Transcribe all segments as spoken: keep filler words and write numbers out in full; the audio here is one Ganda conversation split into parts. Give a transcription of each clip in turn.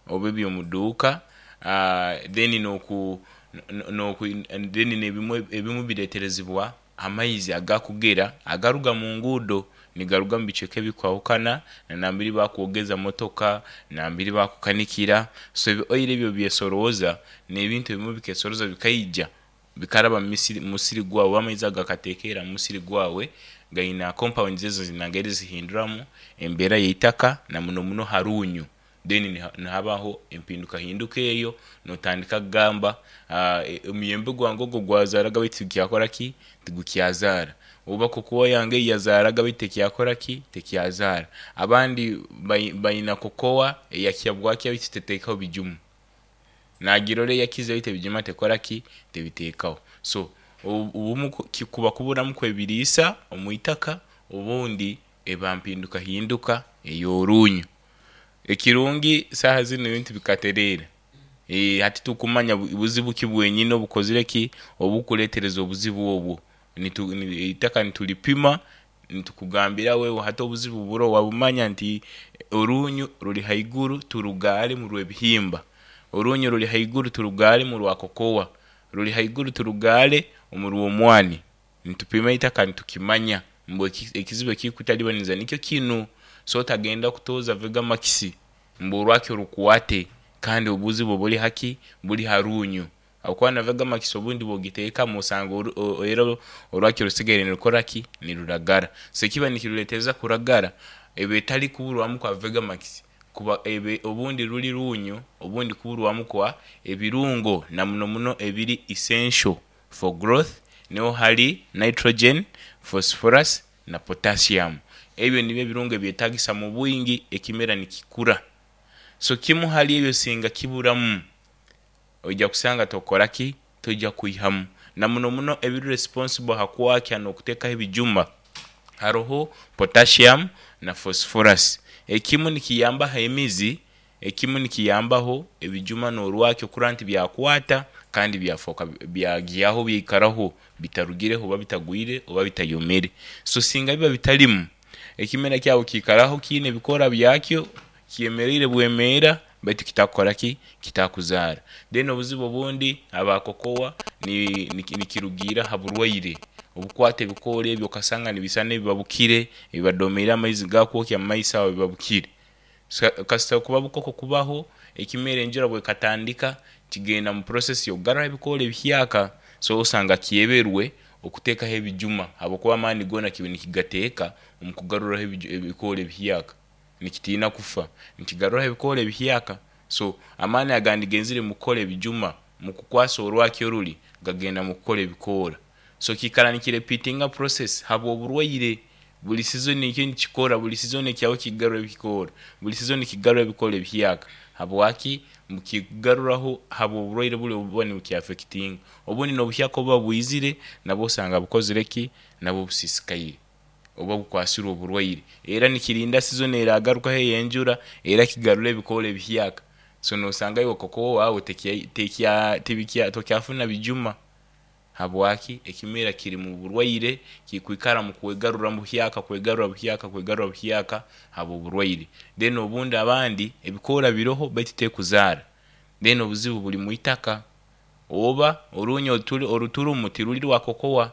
oba ebyomuduuka uh, then noku noku then nebimu ebimu bireterezibwa amaizi agakugera agaruga mu nguudo nigaruga mu biceke bikwawukana nambiri bakwogeza motoka nambiri bakukanikira so ebyo oire ebyo byesoroza n'ebintu ebimu bikesoroza bikayija bikaraba misiri musiri gwawe amaizi agakatekera musiri gwawe gaina compounds ezo zinangere zihinduramu embera yeitaka na muno muno harunyu then nahabaho empinduka hinduka eyo notandika gamba umuyembe gwangogo gwazaraga bitikiyakora ki tigukyazara uba kokowa yange yazaraga bitekiyakora ki tekiyazara abandi bayina kokowa yakyabwakya bititetekaho bijumu nagirore yakize bite bijuma tekora ki tebitekaho so ubu kuba kuburamu kwebirisa omuyitaka ubundi ebampinduka hinduka eyorunyu ekirungi saha zino bintu bikaterera eh hati tukumanya ubuzibu kibwenyine obukozire ki obukuletereza obuzibu obwo nitaka nitulipima nitukugambira wewe hata obuzibu buro wabumanya nti orunyu ruli haiguru turugale mu rwebihimba orunyu ruli haiguru turugale mu rwakokowa ruli haiguru turugale umuru omwani nitupima itaka nitukimanya mbo ekizibe kikutalibaniriza nikyo kinu so tagenda kutoza vega makisi mbo rwake rukuwate kandi obuzibu buli haki buli harunyu akwana vega makisi obundi bogiteka musango ero orwake rusigere nirukoraki niruragara sekiba nikiruleteza kuragara ebe tali kuburwamu kwa vega makisi kuba ebe obundi ruli runyu obundi kuburwamu kwa ebirungo na muno muno ebiri essential for growth neo hali nitrogen phosphorus na potassium ebyo nibe birungo byetagisa mu bwingi ekimera nikikura so kimu hali ebyo singa kiburamu ojja kusanga tokoraki tojja kuihamu na muno muno ebiru responsible hakwakya no kuteka ebijuma haroho potassium na phosphorus ekimu nikiyamba haimizi ekimu nikiyambaho ebijuma no rwakyo kuranti byakwata kandi byafoka byagiyaho bikaraho bitarugireho babitagwire oba bitayomere so singa biba bitalimu ekimera kyawo kikaraho kine bikora byakyo kiyemerere bwemera bati kitakora ki kitakuzara then obuzibo bundi abakokowa ni nikirugira haburwaire obukwate bikore ebyo kasanga nibisane bibabukire bibadomera amaizi gakwokya amaisa awo bibabukire kasita kuba bukoko kubaho ekimera enjura bwe katandika kigenda mu process yo gara bikore byaka so usanga kiyeberwe okuteka hebijuma abokuba mani gona kibini kigateka umukugarura hebikore byaka nikitina kufa nikigarura hebikore byaka so amani agandi genzire mukole bijuma mukukwasa orwake oruli gagenda mukole bikora so kikala nikirepeatinga process habo oburwaire buli season ikindi kikora buli season kyawo kigarura bikora buli season kigarura bikole byaka habo waki mukigaruraho habo oburwaire buli obubone bukiaffecting obuni no buhyako babuyizire nabo sanga bukozireki nabo busisikaye oba bukwasira oburwaire era nikirinda season era agaruka he yenjura era kigarura bikole byaka so no sanga yo koko wawe tekia tekia tibikya tokyafuna bijuma habwaki ekimera kiri mu burwaire kikwikara mu kwegarura mu byaka kwegarura byaka kwegarura byaka habo burwaire then obunda abandi ebikora biroho betite kuzara then obuzibu buli mu itaka oba orunyo tuli oruturu mutiruli rwa kokowa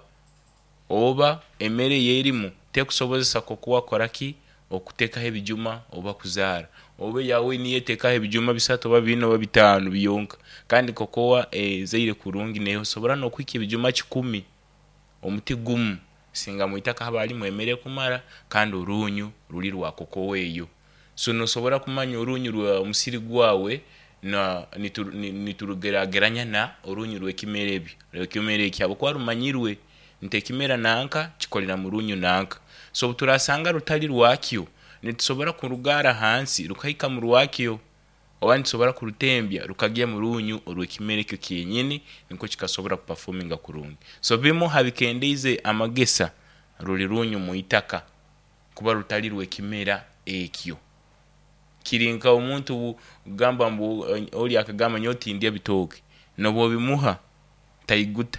oba emere yerimu tekusobozesa kokowa koraki okuteka hebijuma oba kuzara obe yawe niye teka hebijuma bisato babino babitanu biyonka kandi kokowa e, zaire kurungi neho sobora no kwiki bijuma kikumi omuti gumu singa muitaka habali mwemere kumara kandi urunyu ruli rwa kokowa eyo so no sobora kumanya urunyu rwa umusiri gwawe na niturugerageranya na urunyu rwe kimerebi rwe kimere kyabo kwa rumanyirwe ntekimera nanka kikolera mu runyu nanka so turasanga rutali rwakyo nitusobora kurugara hansi rukahika mu rwakyo obandi sobora kurutembya rukagiye mu runyu urwekimere cyo kyenyini niko kikasobora performinga kurungi so bimo habikendeize amagesa ruri runyu mu itaka kuba rutali rwekimera ekyo kirinka omuntu gamba mbu oli akagama nyoti ndiye bitoke nobo bimuha tayiguta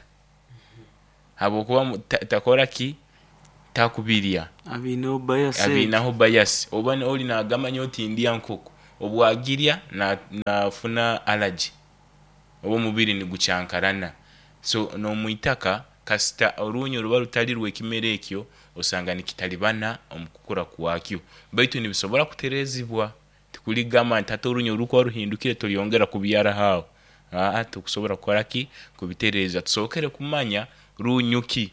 habo kuba takora ki takubiria abino bias abinaho bias obane oli na agama nyoti ndiya nkoko obwagirya na nafuna allergy obo mubiri ni gucyankarana so no muitaka kasita orunyo ruba rutali rw'ekimere ekyo osanga nikitalibana omukukura kwakyo baitu nibisobora kuterezibwa tikuligama ntato orunyo ruko ruhindukire tuliyongera kubyara hawo ah tukusobora koraki kubitereza tusokere kumanya runyuki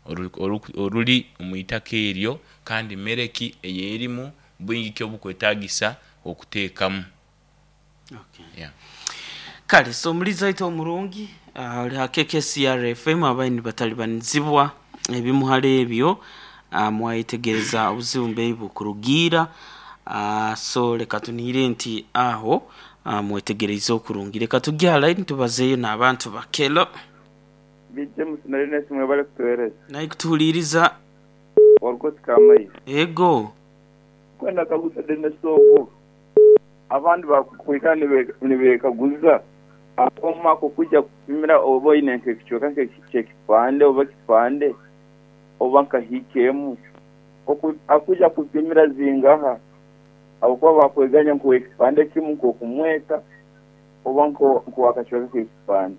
oruli muitaka eryo kandi mereki eyerimu bwingi kyo bukwetagisa okutekamu. Okay. Yeah. Kale so muliza ito omurungi ali uh, hakeke C R F M abaini batalibanizibwa ebimuhale ebyo uh, mwaitegereza obuzimbe bukurugira uh, so leka tunire nti aho uh, mwetegereza okurungire katugya line tubazeyo n'abantu bakelo bijje musinarine simwe bale kutereza nayi kutuliriza orko tkamai ego kwenda kaguza dene sobo abandi bakwikane nibekaguza akoma ko kujya kumira obo ine nkekichoka nkekipande oba kipande oba nkahikemu akuja kupimira zingaha abakwa bakweganya ko ekipande kimu ko kumweka oba nko ko akachoka kekipande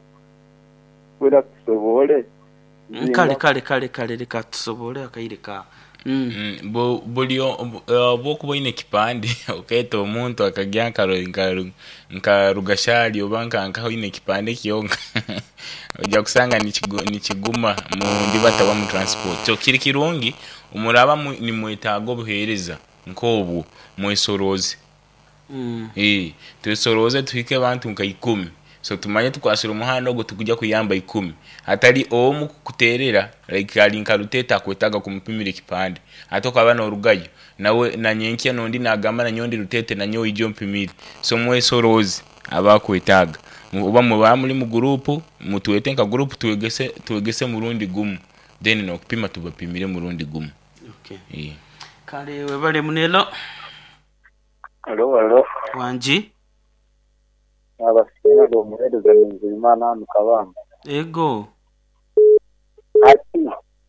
kwera tusobole kale kale kale kale leka tusobole akayireka Mm. Mm, bo bolio uh, bo kuboine kipande oketo omuntu akagya karo nkaru nkarugashali obanka nkaho ine kipande kiyonka ojja kusanga ni kiguma mu ndibata wa mu transport so kiri kirungi umuraba ni mwetago buhereza nkobu mwesoroze mm. eh twesoroze tuhike abantu nka ikumi so tumanye tukwasira umuhanda ogo tukujya kuyamba ikumi atari omu kuterera like ali nkaruteta kwetaga kumupimira kipande atoka bana orugayo nawe na nyenkia nondi nagamba na nyondi rutete na nyo ijo mpimira so mwesoroze abakwetaga uba mu bamuli mu group mutuwete nka group tuwegese tuwegese mu rundi gumu then no kupima tubapimire mu rundi gumu. Okay. Eh kale webale munelo allo allo wanji abasina do muhereza n'Imana mukabamba ego ati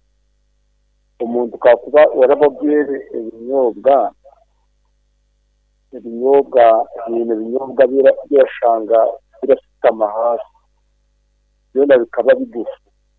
umuntu kakuba warababyere ibinyobwa ibinyobwa ibintu binyobwa birashanga birasitama hasi byona bikaba bigufi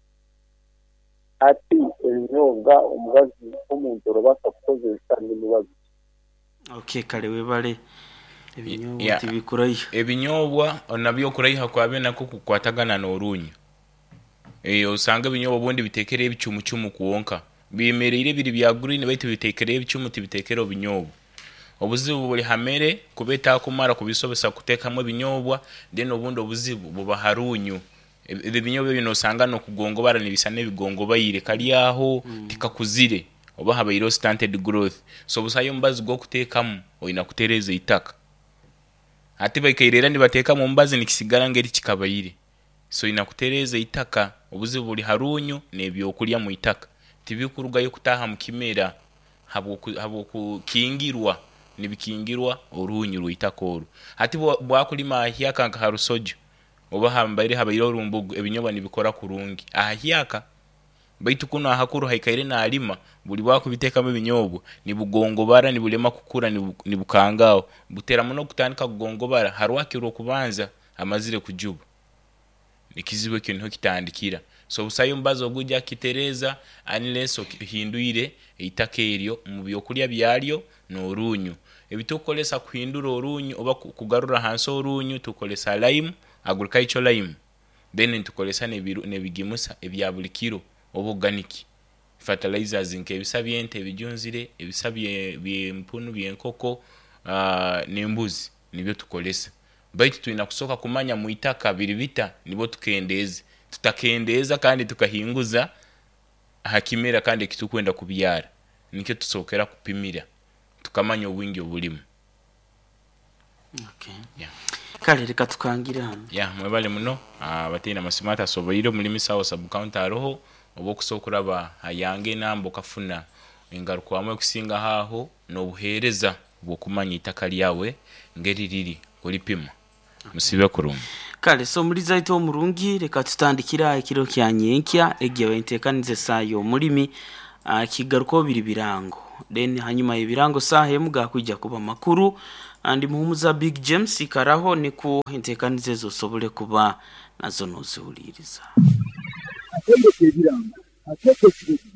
ati ibinyobwa umubazi umuntu robasa kukozesa n'imibazi. Okay kale webale ebinyobwa yeah. tibikurayo ebinyobwa onabyo kurayiha kwabe nako kukwatagana n'orunyo eh usanga ebinyobwa bondi bitekereye bicumu cumu kuwonka bimerere biri bya green baitu bitekereye bicumu tibitekero binyobwa obuzibu buli hamere kubeta kumara kubisobesa kutekamo ebinyobwa then obundi obuzibu buba harunyo ebe binyobwa bino usanga no kugongo bara nibisane bigongo bayire kali aho mm. tikakuzire oba habayiro stunted growth so busayo mbazi go kutekamo oina kutereza itaka ati bayikairera nibateka mu mbazi nikisigara ngeri kikabayire so inakutereza itaka obuzibu buli harunyo nebyo okulya mu itaka tibikurugayo kutaha mu kimera habo habo kukingirwa nibikingirwa orunyo ruitakoro ati bwakulima ahiyaka nka harusojo oba hambaire habayiro rumbugu ebinyoba nibikora kurungi ahiyaka baitu kuno ahakuru haikaire na alima buli bwakubiteka mu binyobo nibugongo bara nibulema kukura nibukangao butera muno kutandika kugongo bara harwakiro kubanza amazire kujuba nikizibe kintu kitandikira so busayo mbazo gujya kitereza unless hinduire itakeryo mu byokulya byalyo no runyu ebitukolesa kuhindura orunyu oba kugarura hanso orunyu tukolesa lime agricultural lime then tukolesa nebigimusa ebyabulikiro organic fertilizers nke bisabyente ebijunzire ebisabye byempunu byenkoko uh, nembuzi nibyo tukolesa baitu tuina kusoka kumanya mu itaka biribita nibo tukendeze tutakendeza kandi tukahinguza hakimera kandi kitukwenda kubyara nike tusokera kupimira tukamanya obwingi obulimu. Okay. Yeah. Kale reka tukangira hano. Yeah, mwebale muno abatina uh, masimata sobayire mulimi sawo sub counter roho obokusokuraba ayange nambo kafuna engaruko amwe kusinga haho no buhereza bokumanya itaka lyawe ngeri liri kulipima musibe kuruma. Kale so muri zaito omurungi reka tutandikira ikiro kyanyenkya egiye entekanize sayo mulimi uh, kigaruko biri birango then hanyuma ibirango sahe muga kujja kuba makuru andi muhumuza Big James karaho ni ku intekanize zo sobole kuba nazo nozihuliriza.